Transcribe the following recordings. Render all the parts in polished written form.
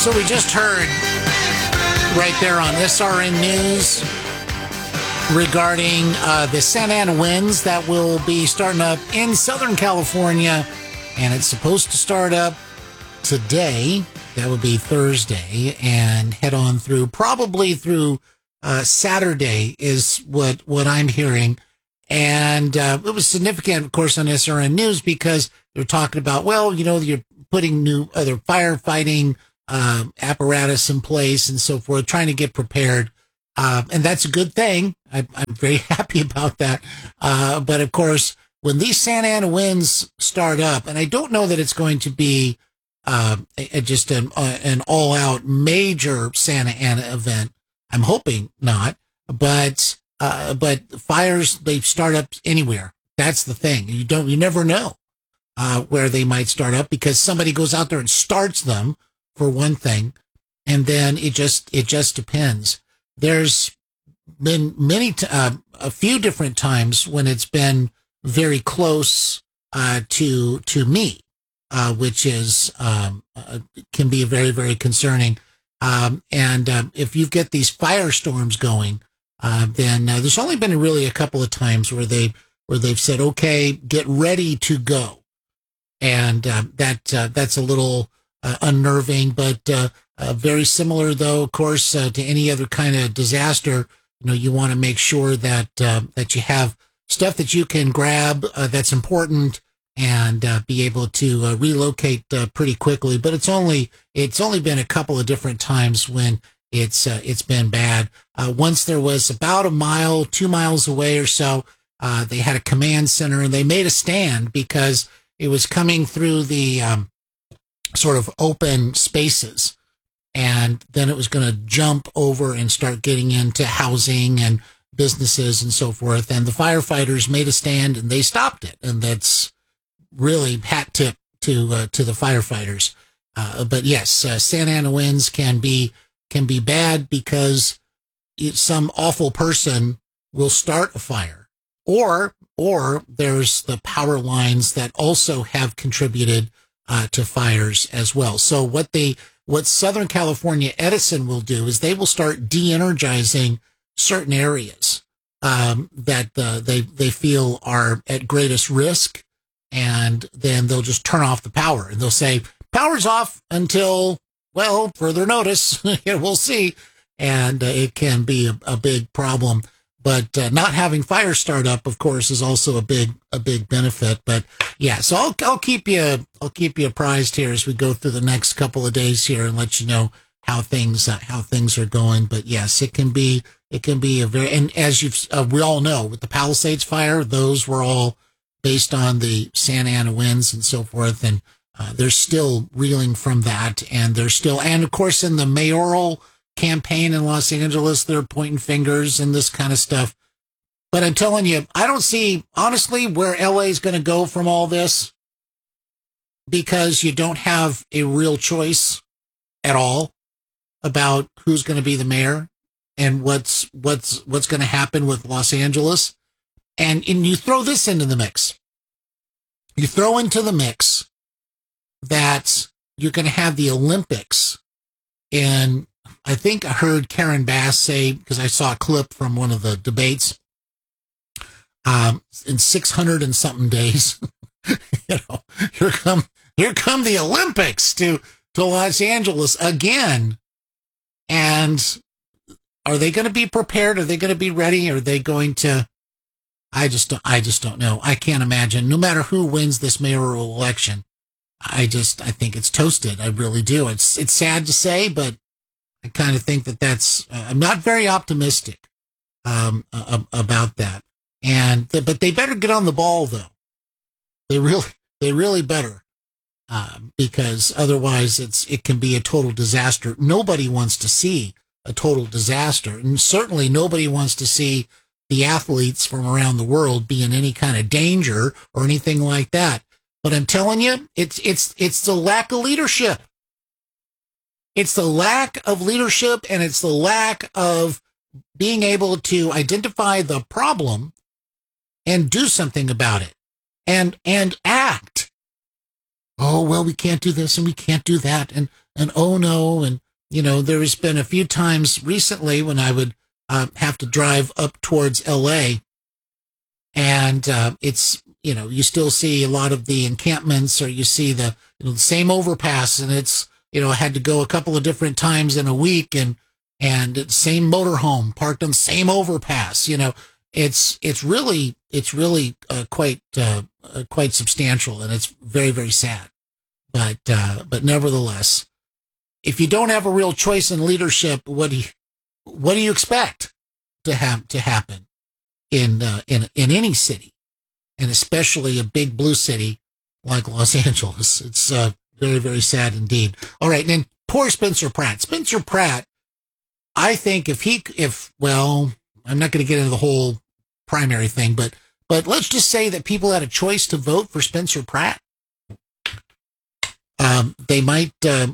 So we just heard right there on SRN News regarding the Santa Ana winds that will be starting up in Southern California, and it's supposed to start up today. That would be Thursday, and head on through, probably through Saturday is what I'm hearing. And it was significant, of course, on SRN News because they're talking about, well, you know, you're putting new other firefighting apparatus in place and so forth, trying to get prepared. And that's a good thing. I'm very happy about that. But of course, when these Santa Ana winds start up, and I don't know that it's going to be just an all-out major Santa Ana event. I'm hoping not, but fires, they start up anywhere. That's the thing. You never know where they might start up because somebody goes out there and starts them, for one thing, and then it just depends. There's been a few different times when it's been very close to me, which is can be very, very concerning. And if you get these firestorms going, then there's only been really a couple of times where they've said, okay, get ready to go. And that's a little unnerving, but very similar, though, of course, to any other kind of disaster. You know, you want to make sure that you have stuff that you can grab that's important and be able to relocate pretty quickly. But it's only been a couple of different times when it's been bad. Once there was about 2 miles away or so, they had a command center and they made a stand because it was coming through the sort of open spaces. And then it was going to jump over and start getting into housing and businesses and so forth. And the firefighters made a stand and they stopped it. And that's really hat tip to the firefighters. But yes, Santa Ana winds can be bad because some awful person will start a fire, or there's the power lines that also have contributed to fires as well. So what Southern California Edison will do is they will start de-energizing certain areas that they feel are at greatest risk, and then they'll just turn off the power and they'll say power's off until, well, further notice. We'll see. And it can be a big problem. But not having fire start up, of course, is also a big benefit. But yeah, so I'll keep you apprised here as we go through the next couple of days here and let you know how things are going. But yes, it can be a very, and as we all know, with the Palisades fire, those were all based on the Santa Ana winds and so forth, and they're still reeling from that, and of course in the mayoral campaign in Los Angeles, they're pointing fingers and this kind of stuff. But I'm telling you, I don't see, honestly, where LA is going to go from all this, because you don't have a real choice at all about who's going to be the mayor and what's going to happen with Los Angeles. And you throw this into the mix. You throw into the mix that you're going to have the Olympics in, I think I heard Karen Bass say, because I saw a clip from one of the debates, in 600 and something days, here come the Olympics to Los Angeles again. And are they going to be prepared? Are they going to be ready? Are they going to, I just don't know. I can't imagine, no matter who wins this mayoral election. I think it's toasted. I really do. It's sad to say, but I kind of think that's, I'm not very optimistic, about that. But they better get on the ball, though. They really better, because otherwise it can be a total disaster. Nobody wants to see a total disaster. And certainly nobody wants to see the athletes from around the world be in any kind of danger or anything like that. But I'm telling you, it's the lack of leadership. It's the lack of leadership, and it's the lack of being able to identify the problem and do something about it and act. Oh, well, we can't do this and we can't do that. And an oh no. And, there's been a few times recently when I would have to drive up towards LA, and it's, you still see a lot of the encampments, or you see the, the same overpass, and it's, I had to go a couple of different times in a week, and it's same motorhome parked on the same overpass. It's really quite substantial, and it's very, very sad. But nevertheless, if you don't have a real choice in leadership, what do you expect to happen in any city, and especially a big blue city like Los Angeles? It's very, very sad indeed. All right, and then poor Spencer Pratt. Spencer Pratt, I think well, I'm not going to get into the whole primary thing, but let's just say that people had a choice to vote for Spencer Pratt. They might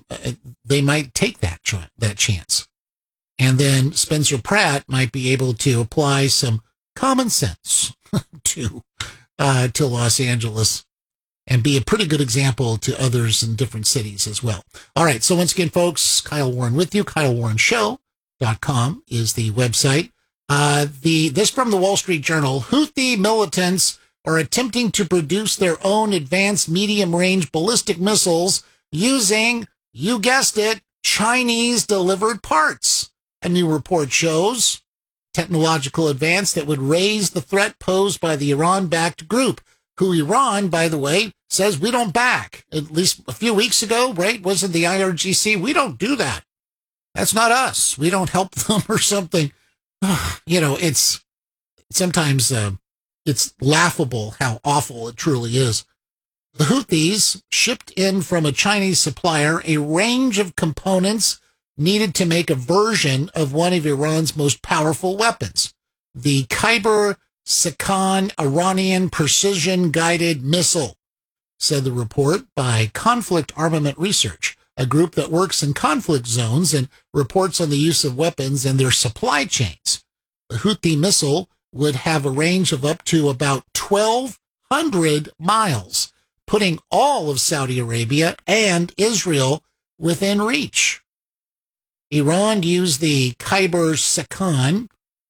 take that chance, and then Spencer Pratt might be able to apply some common sense to Los Angeles and be a pretty good example to others in different cities as well. All right, so once again, folks, Kyle Warren with you. KyleWarrenShow.com is the website. This from the Wall Street Journal: Houthi militants are attempting to produce their own advanced medium-range ballistic missiles using, you guessed it, Chinese-delivered parts. A new report shows technological advance that would raise the threat posed by the Iran-backed group, who Iran, by the way, says we don't back. At least a few weeks ago, right? Wasn't the IRGC? We don't do that. That's not us. We don't help them or something. It's sometimes it's laughable how awful it truly is. The Houthis shipped in from a Chinese supplier a range of components needed to make a version of one of Iran's most powerful weapons, the Khyber Sakhan Iranian precision-guided missile, said the report by Conflict Armament Research, a group that works in conflict zones and reports on the use of weapons and their supply chains. The Houthi missile would have a range of up to about 1,200 miles, putting all of Saudi Arabia and Israel within reach. Iran used the Khyber Sakhan,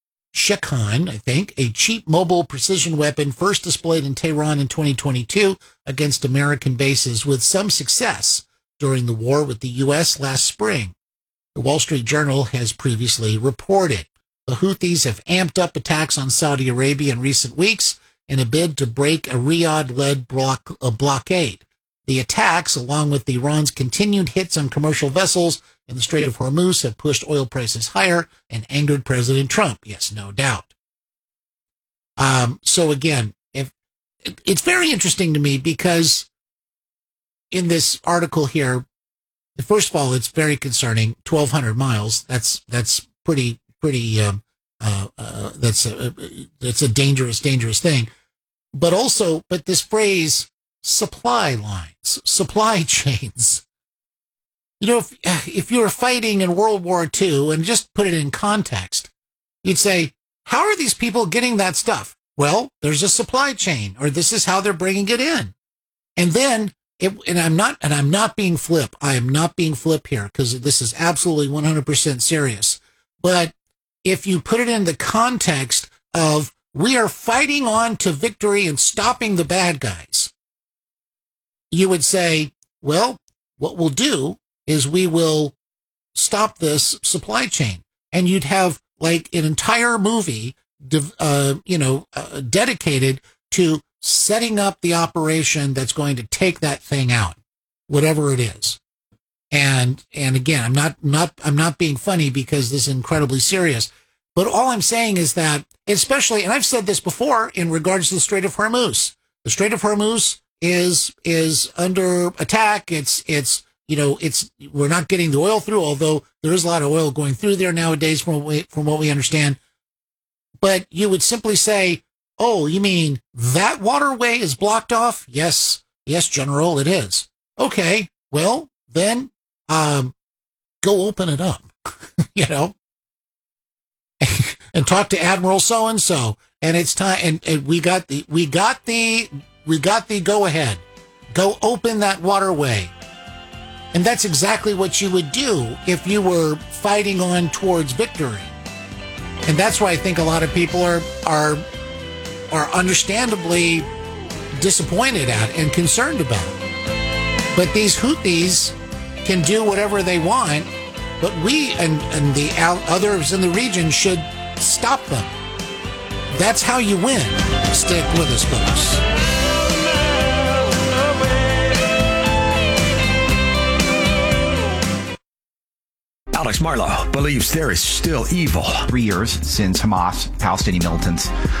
I think, a cheap mobile precision weapon first displayed in Tehran in 2022 against American bases with some success during the war with the U.S. last spring. The Wall Street Journal has previously reported the Houthis have amped up attacks on Saudi Arabia in recent weeks in a bid to break a Riyadh-led blockade. The attacks, along with Iran's continued hits on commercial vessels in the Strait of Hormuz, have pushed oil prices higher and angered President Trump. Yes, no doubt. So again, it's very interesting to me because in this article here, first of all, it's very concerning. 1,200 miles. That's pretty. That's a dangerous thing. But this phrase, supply lines, supply chains. If you were fighting in World War II and just put it in context, you'd say, how are these people getting that stuff? Well, there's a supply chain, or this is how they're bringing it in. And then, I'm not being flip. I am not being flip here because this is absolutely 100% serious. But if you put it in the context of we are fighting on to victory and stopping the bad guys, you would say, well, what we'll do is we will stop this supply chain. And you'd have like an entire movie, dedicated to setting up the operation that's going to take that thing out, whatever it is. And again, I'm not being funny because this is incredibly serious, but all I'm saying is that, especially, and I've said this before in regards to the Strait of Hormuz, the Strait of Hormuz is under attack. We're not getting the oil through, although there is a lot of oil going through there nowadays from what we understand. But you would simply say, oh, you mean that waterway is blocked off? Yes, General, it is. Okay, well, then go open it up, and talk to Admiral so-and-so. And it's time, and we got the go ahead. Go open that waterway. And that's exactly what you would do if you were fighting on towards victory. And that's why I think a lot of people are understandably disappointed at and concerned about. But these Houthis can do whatever they want, but we and the others in the region should stop them. That's how you win. Stick with us, folks. Alex Marlow believes there is still evil. 3 years since Hamas, Palestinian militants,